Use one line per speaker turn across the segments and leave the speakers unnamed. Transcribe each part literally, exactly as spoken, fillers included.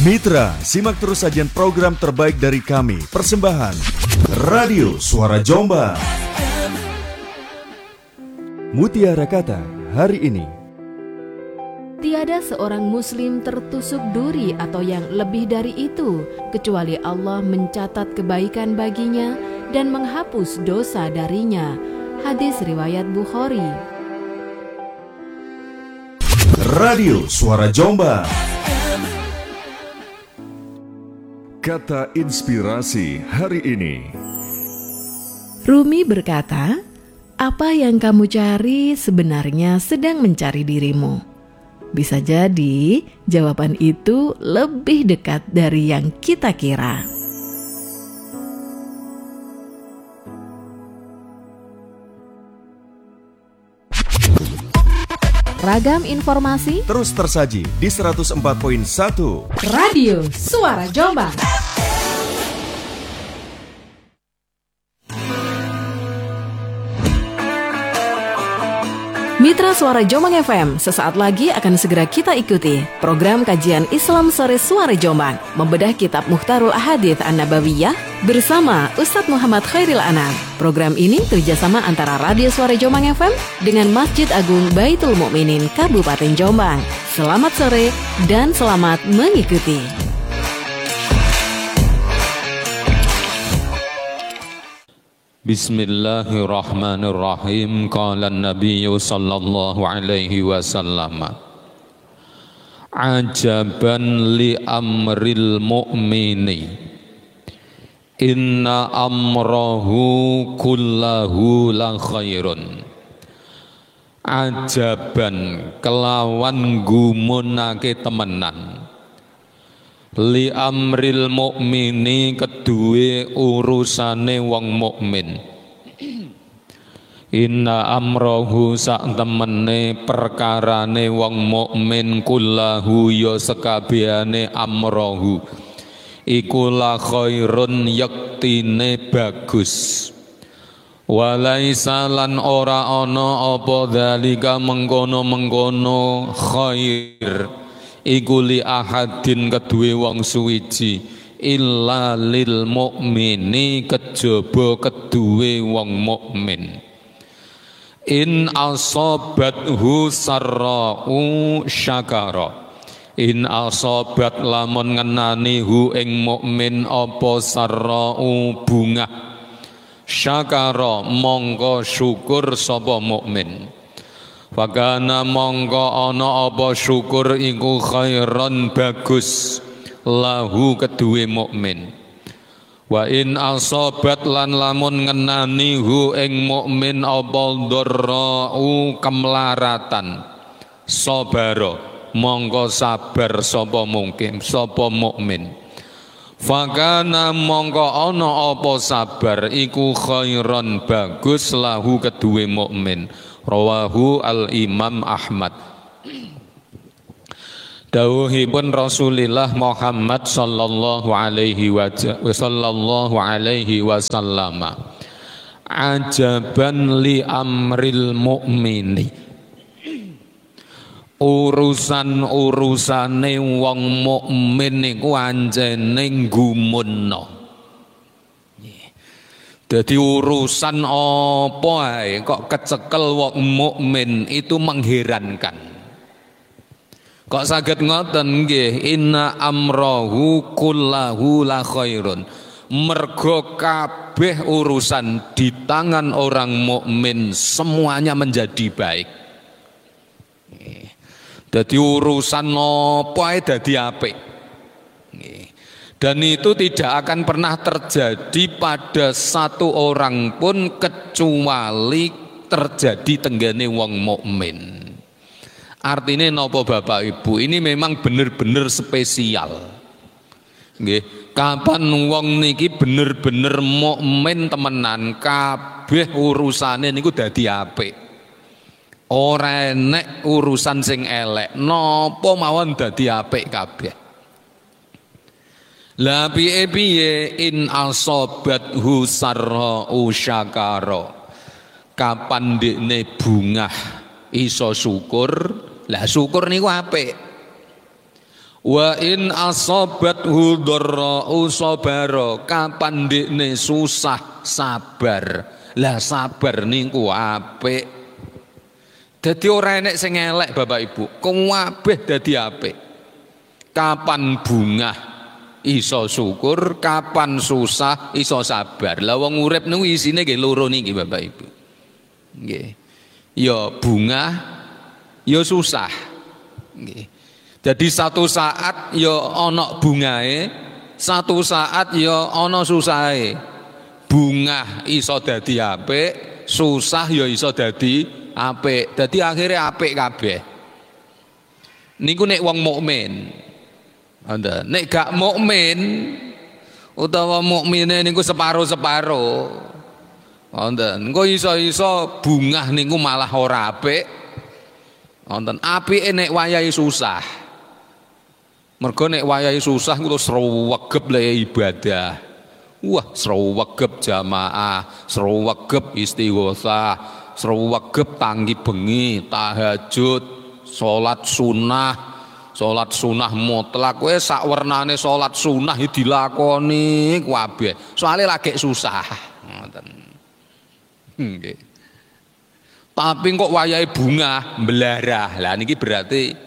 Mitra, simak terus sajian program terbaik dari kami. Persembahan Radio Suara Jombang. Mutiara Kata hari ini.
Tiada seorang muslim tertusuk duri atau yang lebih dari itu, kecuali Allah mencatat kebaikan baginya dan menghapus dosa darinya. Hadis riwayat Bukhari.
Radio Suara Jombang. Kata inspirasi hari ini.
Rumi berkata, apa yang kamu cari sebenarnya sedang mencari dirimu. Bisa jadi jawaban itu lebih dekat dari yang kita kira. Ragam informasi
terus tersaji di seratus empat koma satu
Radio Suara Jombang. Mitra Suara Jombang F M, sesaat lagi akan segera kita ikuti program kajian Islam Sore Suara Jombang, membedah kitab Mukhtarul Ahadits An-Nabawiyah bersama Ustadz Muhammad Khairil Anam. Program ini kerjasama antara Radio Suara Jombang F M dengan Masjid Agung Baitul Mukminin Kabupaten Jombang. Selamat sore dan selamat mengikuti.
Bismillahirrahmanirrahim. Qala an-nabiy sallallahu alaihi wasallam, ajaban li amril mu'mini, inna amrahu kullahu la khairun. Ajaban kelawan gumunake temenan, li amril mukmini kedue urusane wong mukmin. Inna amrohu sak temene perkarane wong mukmin kullahu ya sekabehane amrohu iku la khairun yaktine bagus. Walaisa lan ora ana apa dzalika mengkono-mengkono khair iku li ahadin kedue wong suwiji illa lil mukmini kejaba kedue wong mukmin. In asobathu sarra'u syakara, in asobat lamun ngenani hu ing mukmin apa sarra'u bunga, syakara mongko syukur sapa mukmin. Fakana mongko ana apa syukur iku khairan bagus lahu kedue mukmin. Wa in asobat lan lamun ngenani hu ing mukmin apa dharra'u kemlaratan, sabara mongko sabar sapa mungkin sapa mukmin. Fakana mongko ana apa sabar iku khairan bagus lahu kedue mukmin. Rawahu al-Imam Ahmad. Dawuhipun Rasulullah Muhammad sallallahu alaihi wa sallallahu alaihi wasallam, ajaban li amril mu'mini, urusan-urusane wong mukmin niku anjene gumunna. Dadi urusan apa ae kok kecekel wong mukmin itu mengherankan. Kok saged ngoten nggih, inna amrahu kullahu la khairun. Mergo kabeh urusan di tangan orang mukmin semuanya menjadi baik. Dadi urusan apa ae dadi apik. Dan itu tidak akan pernah terjadi pada satu orang pun kecuali terjadi tenggane wong mukmin. Artinya nopo Bapak Ibu, ini memang benar-benar spesial. Nggih, kapan wong niki bener-bener mukmin temenan, kabeh urusane niku dadi apik. Ora enek urusan sing elek, napa mawon dadi apik kabeh. La piye-piye in asobathu sarra'u syakara. Kapan dekne bungah iso syukur, lah syukur niku apik. Wa in asobathu dharra'u sabara, kapan dekne susah sabar. Lah sabar niku apik. Dadi ora enek sing elek Bapak Ibu, kabeh dadi apik. Kapan bungah iso syukur, kapan susah iso sabar. Lah wong urip niku isine nggih loro niki Bapak Ibu. Nggih. Ya bungah, ya susah. Nggih. Jadi satu saat ya ana bungae, satu saat ya ana susahe. Bungah iso dadi apik, susah ya iso dadi apik. Dadi akhirnya apik kabeh. Niku nek wong mukmin. Anda nek gak mukmin utawa mukmine niku separo-separo. Anda engko iso-iso bungah niku malah ora apik. Wonten apike nek wayahe susah. Mergo nek wayahe susah kuwi srewegep le ibadah. Wah, srewegep jamaah, srewegep istighosah, srewegep tangi bengi, tahajud, salat sunah, salat sunah mutlak. Kowe sak wernane salat sunah dilakoni kabeh. Soale lagi susah. Ngoten. Nggih. Tapi kok wayahe bungah, belarah. Lah niki berarti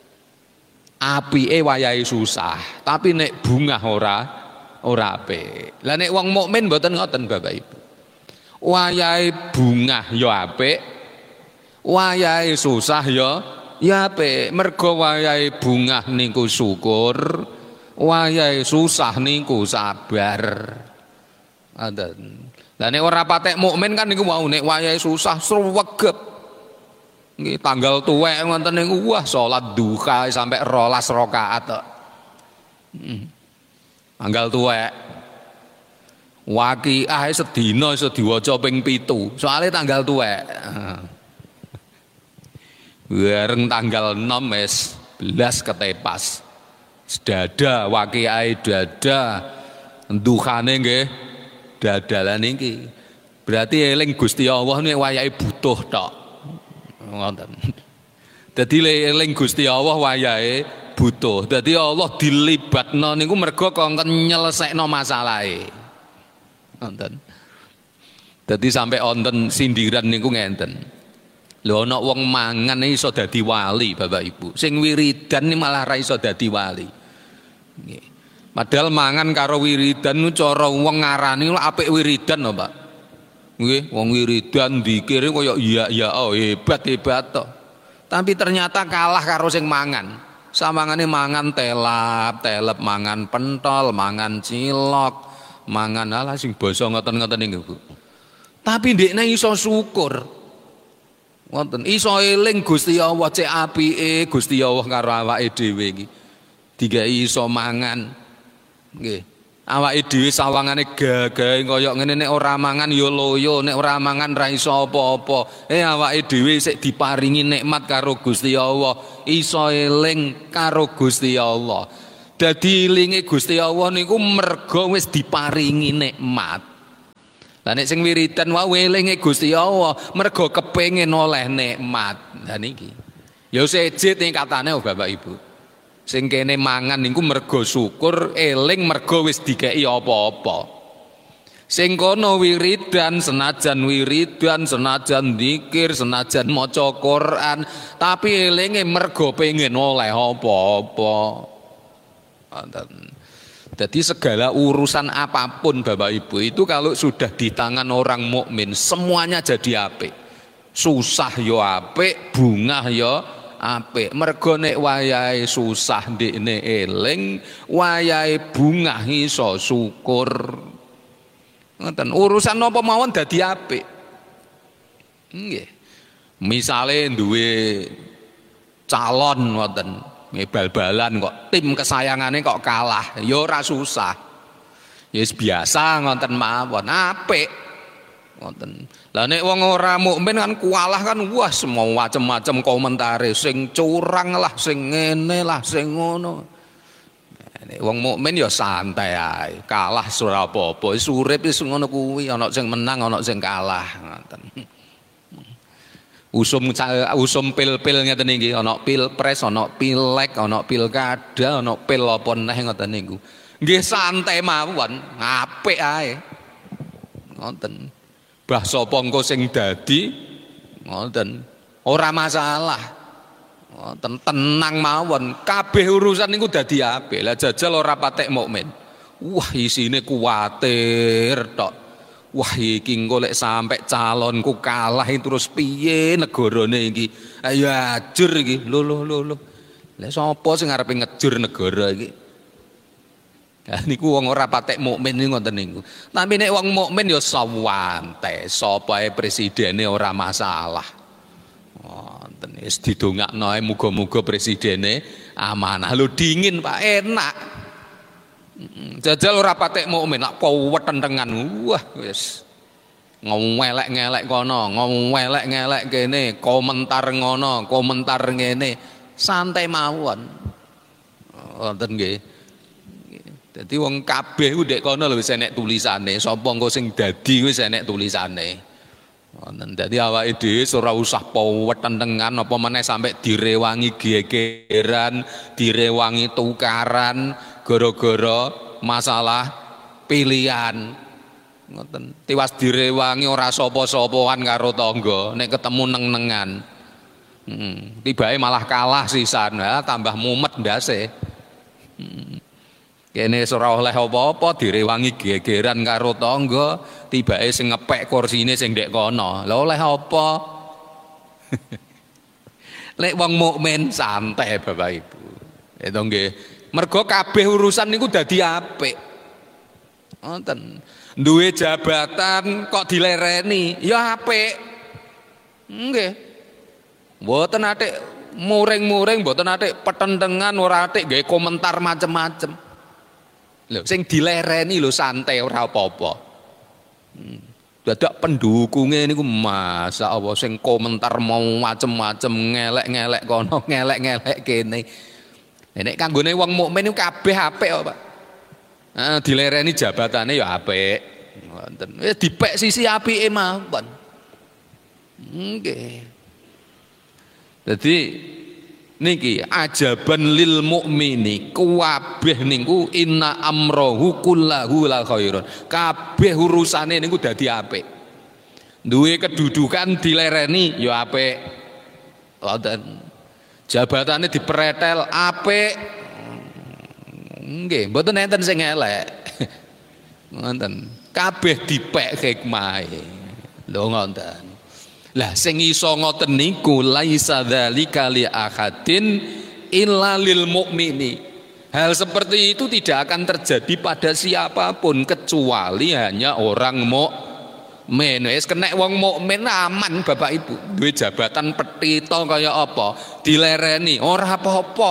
apike wayahe susah, tapi nek bungah ora ora apik. Lah nek wong mukmin mboten ngoten Bapak Ibu. Wayahe bungah ya apik, wayahe susah ya ya apik. Mergo wayahe bungah niku syukur, wayahe susah niku sabar. Ngoten. Lah nek ora patek mukmin kan niku wau nek wayahe susah srewegep. Nggih tanggal tuwek ngoten niku wah salat duha sampai rolas rakaat tok. Hmm. Tanggal tuwek. Waqiah sedina iso diwaca ping pitu. Soale tanggal tuwek. Bareng tanggal enam wis belas ketepas. Sedada waqiah dada. Duhane nggih dadalan iki. Berarti eling Gusti Allah nek wayahe butuh tok. Ngoten. Dadi eling Gusti Allah wayahe butuh. Dadi Allah dilibatno niku mergo kongkon nyelesekno masalahe. Ngoten. Dadi sampai wonten sindiran niku ngenten. Lho ana wong mangan iso dadi wali Bapak Ibu. Sing wiridan malah ra iso dadi wali. Nggih. Padahal mangan karo wiridan nu cara wong ngarani apik wiridan lho, Pak. Nggih, wong wiridan dikire kaya iya ya oh hebat-hebat to. Tapi ternyata kalah karo sing mangan. Samangane mangan telap, telep mangan pentol, mangan cilok, mangan ala sing basa ngoten-ngoten niku, Bu. Tapi ndekne iso syukur. Ngoten, iso eling Gusti Allah cek apike Gusti Allah karo awake dhewe iki. Digawe iso mangan. Nggih. Awake dhewe sawangane gagahe kaya ngene nek ora mangan ya loyo, nek ora mangan ra iso apa-apa. Eh awake dhewe sik diparingi nikmat karo Gusti Allah, iso eling karo Gusti Allah. Dadi elinge Gusti Allah niku mergo wis diparingi nikmat. Lah nek sing wiridan wae elinge Gusti Allah mergo kepengin oleh nikmat. Lah niki. Ya sejit tingkatane Bapak Ibu. Sing kene mangan niku mergo syukur, eling mergo wis dikeki apa-apa. Sing kono wiridan, senajan wiridan, senajan zikir, senajan maca Quran, tapi elinge mergo pengen oleh apa-apa. Jadi segala urusan apapun Bapak Ibu itu kalau sudah di tangan orang mukmin semuanya jadi apik. Susah yo apik, bungah yo apik. Mergo nek wayahe susah ndekne eling, wayahe bungah iso syukur. Ngoten, urusan napa mawon dadi apik. Nggih. Misale duwe calon ngoten, bal-balan kok tim kesayangane kok kalah, ya ora susah. Ya biasa ngoten mawon, apik. Ngoten. Lah nek wong ora mukmin kan kualah kan wah semua macam-macam komentare, sing curang lah, sing ngene lah, sing ngono. Nek wong mukmin ya santai ae, kalah ora apa-apa, urip wis ngono kuwi, ana sing menang, ana sing kalah, ngoten. Usum usum pil-pil ngeten niki, ana pilpres, ana pilek, ana pilkada, ana pil apa neh ngoten niku. Nggih santai mawon, apik ae. Ngoten. Bah sapa engko sing dadi ngoten. Ora masalah. Ngoten tenang mawon. Kabeh urusan niku dadi apik. Lah jajal ora patek mukmin. Wah isine kuwatir tok. Wah iki engko lek sampe calonku kalah terus piye negarane iki. Ayo ajur iki. Lho lho lho lho. Lah sapa sing arepe ngejur negara iki? Lah niku wong ora patek mukmin niku ngoten niku. Tapi nek wong mukmin ya sawante, sapa ae presidene ora masalah. Ngoten wis didongakno ae muga-muga presidene amanah. Lho dingin Pak, enak. Jajal ora patek mukmin, lak wetentengan. Wah wis ngowelek-ngelek kono, ngowelek-ngelek kene, komentar ngono, komentar ngene, santai mawon. Wonten nggih. Dadi wong kabeh ku ndek kono lho wis enek tulisane, sapa engko sing dadi wis enek tulisane. Wonten dadi awake dhewe ora usah wetentengan apa meneh sampai direwangi gegeran, direwangi tukaran gara-gara masalah pilihan. Ngoten. Tiwas direwangi ora sapa-sapaan karo tangga, nek ketemu neng-nengan. Hmm, tibake malah kalah sisan, ya, tambah mumet ndase. Hmm. Kene ora oleh apa-apa direwangi gegeran karo tangga, tibake sing ngepek kursine sing ndek kono. Lah oleh apa? Lek wong mukmin santai Bapak Ibu. Itu nggih. Mergo kabeh urusan niku dadi apik. Ngoten. Duwe jabatan kok dilereni, ya apik. Nggih. Mboten atik muring-muring, mboten atik petentengan, ora atik gawe komentar macem-macem. Lho sing dilereni lho santai ora apa-apa. Hmm. Dadak pendukunge niku masa apa sing komentar mau macem-macem, ngelek-ngelek kono, ngelek-ngelek kene. Nek kanggone wong mukmin niku kabeh apik kok, Pak. Nah, dilereni jabatane ya apik. Ngoten. Wis dipek sisi apike mawon. Nggih. Dadi niki ajaban lil mukmini kabeh niku inna amrohu kullahu la khairun. Kabeh urusane niku dadi apik. Duwe kedudukan dilereni ya apik. Ngoten. Jabatane dipretel apik. Nggih, mboten enten sing elek. Ngoten. Kabeh dipek hikmahe. Lho ngoten. Lah sing iso ngoten niku laisa dzalika li ahadin illa lil mukmini. Hal seperti itu tidak akan terjadi pada siapapun kecuali hanya orang mukmin. Wis kena wong mukmin aman Bapak Ibu. Duwe jabatan petita kaya apa, dilereni ora apa-apa.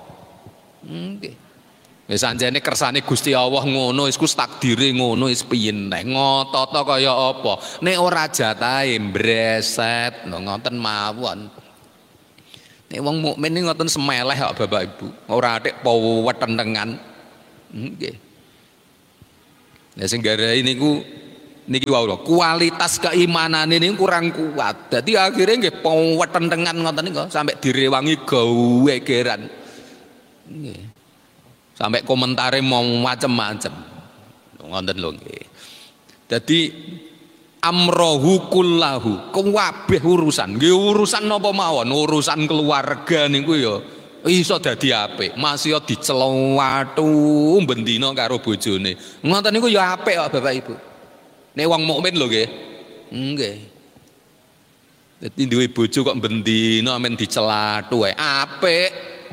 Nggih. Wis anjene kersane Gusti Allah ngono, wis ku takdire ngono, wis piye neh ngotot kaya apa. Nek ora jatahe breset, ngoten mawon. Nek wong mukmin iki ngoten semeleh kok Bapak Ibu. Ora atik wetentengan. Nggih. Lah sing garai niku niki wau lho, kualitas keimanane niku kurang kuat. Dadi akhire nggih wetentengan ngoten niku sampai direwangi gawe geran. Nggih. Sampai komentare mau macem-macem. Ngoten lho nggih. Dadi amrohu kullahu, kabeh urusan. Nggih urusan napa mawon, urusan keluarga niku ya iso dadi apik. Masih dicelowatu bendina karo bojone. Ngoten niku ya apik kok Bapak Ibu. Nek wong mukmin lho nggih. Nggih. Dadi duwe bojo kok bendina men dicelatu ae apik.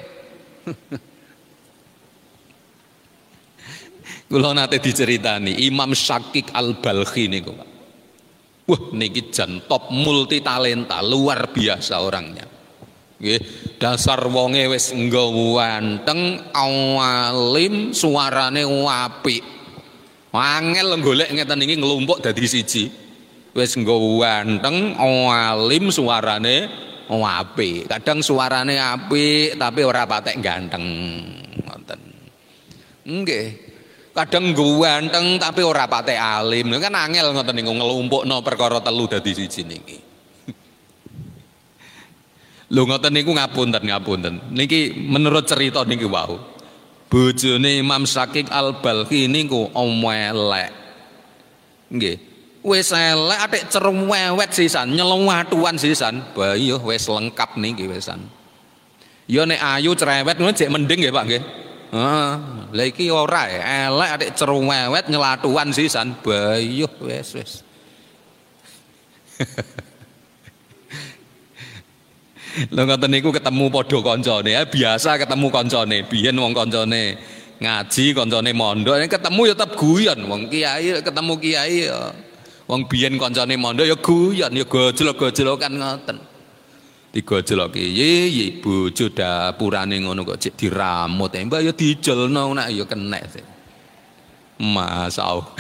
Kula nate diceritani Imam Syakik Al-Balkhi niku Pak. Wah niki jan top multi talenta, luar biasa orangnya. Nggih, dasar wonge wis ngganteng, alim, suarane apik. Angel golek ngeten iki nglumpuk dadi siji. Wis ganteng, alim, suarane apik. Kadang suarane apik tapi ora patek ganteng. Ngoten. Nggih. Kadang ganteng tapi ora patek alim. Kan angel ngoten niku nglumpukno perkara telu dadi siji niki. Lho ngoten niku ngapunten ngapunten. Niki menurut cerita niki wau. Bojone Imam Syakik Al-Balkhi niku elek. Nggih. Wis elek atik cerewet sisan, nyelewatuan sisan. Bayi yo wis lengkap niki wisan. Ya nek ayu cerewet ngono jek mending nggih Pak nggih. Heeh. Lah iki ora elek atik cerewet nyelatuan sisan. Bayi yo wis wis. Lho ngoten niku ketemu padha kancane, ya biasa ketemu kancane, biyen wong kancane ngaji, kancane mondok, ketemu ya tetep guyon, wong kiai ketemu kiai ya. Wong biyen kancane mondok ya guyon, ya gojlok-gojlokan ngoten. Digojloki, ye bojo dapurane ngono kok cek diramut, mbak ya dijelno nek ya kenek. Masau.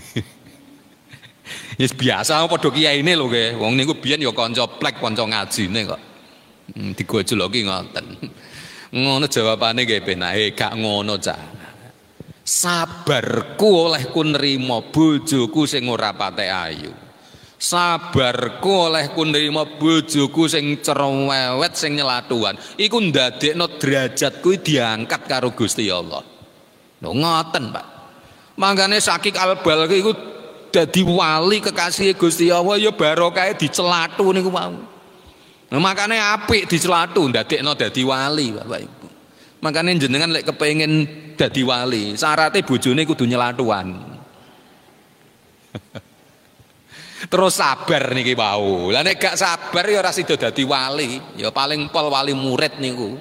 Wis biasa padha kiyaine lho nggih. Wong niku biyen ya kanca plek, kanca ngajine kok. Hmm, digojloki ngoten. Ngono jawabane nggih penake gak ngono cah. Sabarku olehku nrimo bojoku sing ora patek ayu. Sabarku olehku nrimo bojoku sing cerewet sing nyelatuan. Iku ndadekno derajatku diangkat karo Gusti Allah. Lho ngoten, Pak. Mangkane Syakik Al-Balkhi iku dadi wali kekasih Gusti Allah ya barokah dicelatu niku mau. Nah, makanya apik dicelatu ndadekno dadi wali Bapak Ibu. Makanya jenengan lek kepengin dadi wali, syaratnya bojone kudu nyelatuan. Terus sabar niki wau. Lah nek gak sabar ya ora sida dadi wali, ya paling pol wali murid niku.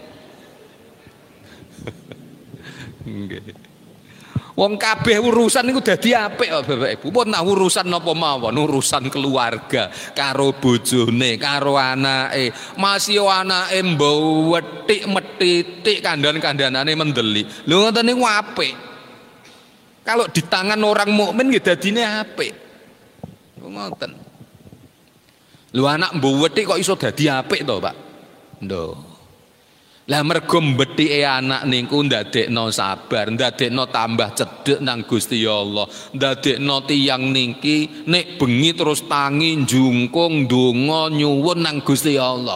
Nggih. Wong kabeh urusan niku dadi apik kok Bapak Ibu. Pun nah urusan napa mawon, urusan keluarga, karo bojone, karo anake. Masih anake mbok wetik metitik kandan-kandanane mendeli. Lho ngoten niku apik. Kalau di tangan orang mukmin nggih dadine apik. Ngoten. Lho anak mbok wetik kok iso dadi apik to, Pak? Nduk. Lah mergo mbethike anak niku ndadekno sabar, ndadekno tambah cedhek nang Gusti Allah, ndadekno tiyang niki nek bengi terus tangi njungkung ndonga nyuwun nang Gusti Allah.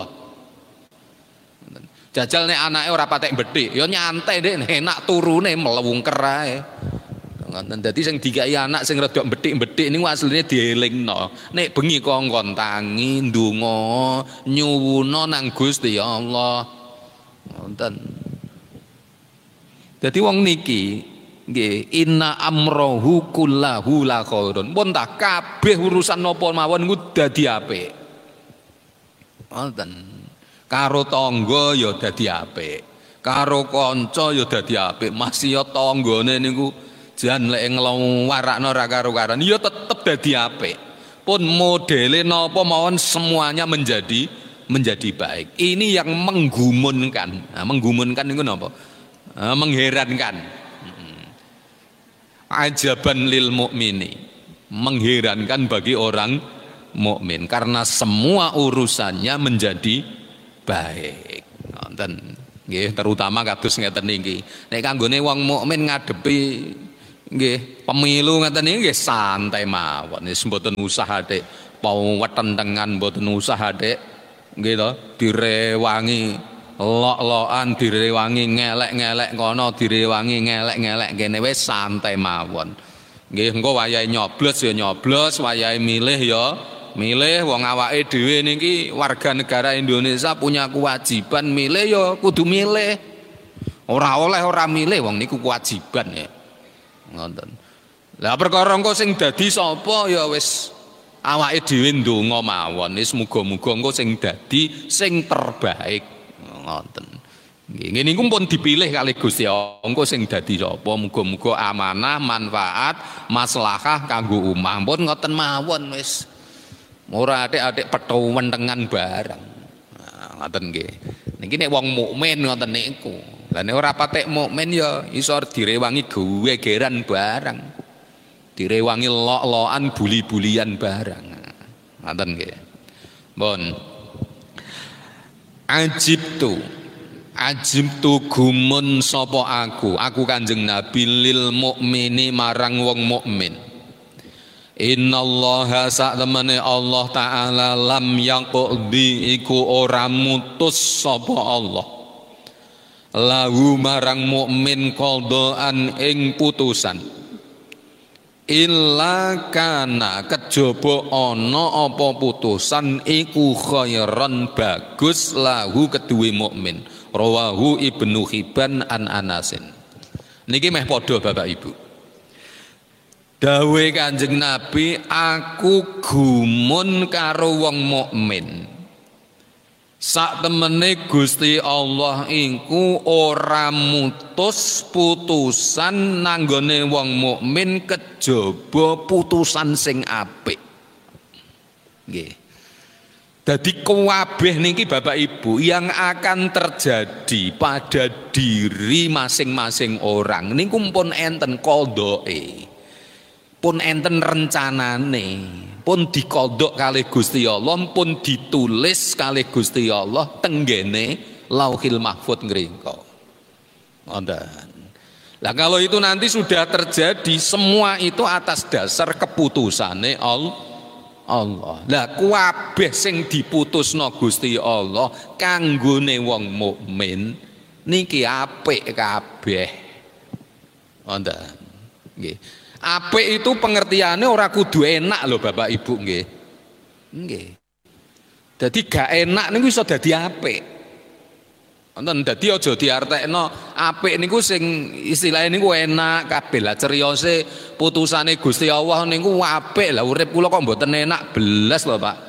Jajal nek anake ora patek mbethik, ya nyantai ndek enak turune mlewungker ae. Ngoten dadi sing dikai anak sing rada mbethik-mbethik niku asline dielingno. Nek bengi kongkon tangi ndonga nyuwuna nang Gusti Allah. Wonten. Dadi wong niki nggih inna amrohu kullahu la khairun. Pun tak kabeh urusan napa mawon niku dadi apik. Wonten. Karo tangga ya dadi apik. Karo kanca ya dadi apik. Masih ya tanggane niku jan lek nglawarakno ra karo-karan ya tetep dadi apik. Pun modele napa mawon semuanya menjadi menjadi baik. Ini yang menggumunkan. Nah, menggumunkan itu apa? Nah, mengherankan. Ajaban lil mukmini. Mengherankan bagi orang mukmin karena semua urusannya menjadi baik. Ngoten. Nggih, terutama kados ngeten niki. Nek kanggone wong mukmin ngadepi nggih pemilu ngeten niki nggih santai mawon. Wis mboten usah Dik. Pawetentengan mboten usah Dik. Nggih to, direwangi lok-lokan, direwangi ngelek-ngelek kono, direwangi ngelek-ngelek kene wis santai mawon. Nggih engko wayahe nyoblos ya nyoblos, wayahe milih ya milih. Wong awake dhewe niki warga negara Indonesia punya kewajiban milih ya kudu milih. Ora oleh ora milih wong niku kewajiban ya. Ngoten. Lah perkara engko sing dadi sapa ya wis awake dhewe ndonga mawon wis muga-muga engko sing dadi sing terbaik ngoten. Nggih ngene niku pun dipilih kali Gusti Allah engko sing dadi sapa muga-muga amanah manfaat maslahah kanggo ummah pun ngoten mawon wis ora atik-atik petho wentengan barang. Nah, ngoten nggih. Niki nek wong mukmin ngoten niku. Lah nek ora patek mukmin ya iso direwangi gewegeran barang. Direwangi lok-lokan buli-bulian barang. Ngoten nggih. Pun ajibtu ajibtu gumun sapa aku aku Kanjeng Nabi lil mukmini marang wong mukmin Innallaha sa'temene Allah Ta'ala lam yaqdi iku ora mutus sapa Allah lahu marang mukmin qadaan ing putusan illa kana kejaba ana apa putusan iku khairan bagus lahu kedue mukmin. Rawahu Ibnu Hibban an Anasin. Niki meh padha Bapak Ibu. Dawe Kanjeng Nabi, aku gumun karo wong mukmin. Sak temene Gusti Allah iku ora mutus putusan nanggone wong mukmin kejaba putusan sing apik. Nggih. Dadi kabeh niki Bapak Ibu yang akan terjadi pada diri masing-masing orang niku pun enten qadhae. Pun enten rencanane, pun dikodok kalih Gusti Allah, pun ditulis kalih Gusti Allah tenggene Lauhil Mahfuz ngrika. Ngoten. Lah kalau itu nanti sudah terjadi, semua itu atas dasar keputusane Allah. Lah kabeh sing diputusno Gusti Allah kanggone wong mukmin niki apik kabeh. Ngoten. Nggih. Apik itu pengertiannya ora kudu enak loh Bapak Ibu nggih. Nggih. Dadi gak enak niku iso dadi apik. Wonten dadi aja diartekno apik niku sing istilahnya niku enak kabeh lah ceriyose putusane Gusti Allah niku apik lah urip kula kok mboten enak belas lho Pak.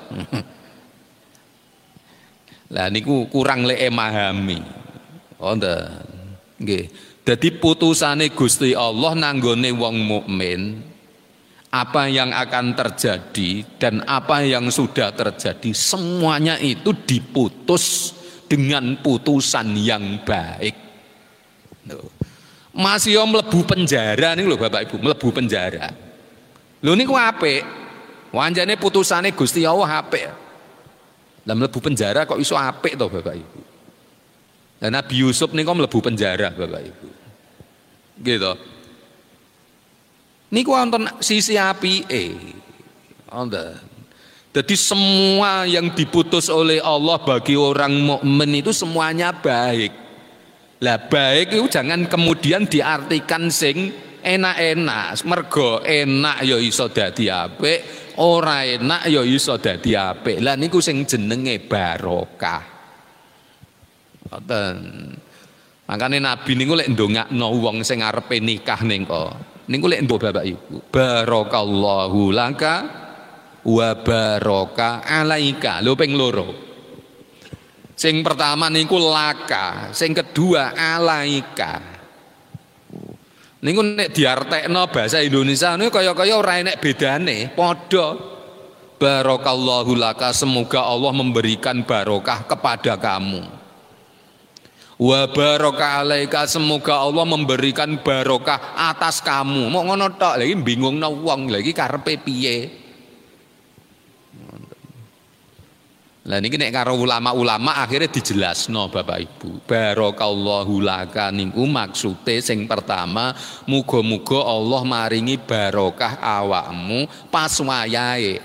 Lah niku kurang lek memahami. Wonten. Nggih. Jadi putusane Gusti Allah nanggone wong mukmin, apa yang akan terjadi dan apa yang sudah terjadi semuanya itu diputus dengan putusan yang baik. Masih om mlebu penjara nih lho Bapak Ibu, mlebu penjara. Lho niku apik. Wanjane putusane Gusti Allah apik. Lah mlebu penjara kok iso apik to Bapak Ibu. Lah Nabi Yusuf niku mlebu penjara Bapak Ibu. Gitu. Niku wonten sisi apike. Wonten. Jadi semua yang diputus oleh Allah bagi orang mukmin itu semuanya baik. Lah baik itu jangan kemudian diartikan sing enak-enak. Mergo enak ya iso dadi apik, ora enak ya iso dadi apik. Lah niku sing jenenge barokah. Wonten. Makane Nabi niku lek ndongakno wong sing arepe nikah niku niku lek ndok Bapak Ibu barakallahu laka wa baraka alaika lho ping loro. Sing pertama niku laka, sing kedua alaika. Niku nek diartekno bahasa Indonesia niku kaya-kaya ora enek bedane, padha. Barakallahu laka, semoga Allah memberikan barokah kepada kamu. Wa baraka alaika, semoga Allah memberikan barokah atas kamu. Mau ngono tok lagi bingungno wong lagi karepe piye. Lah niki nek karo ulama-ulama akhirnya dijelasno Bapak Ibu. Barakallahu laka niku maksude sing pertama muga-muga Allah maringi barokah awakmu pas wayahe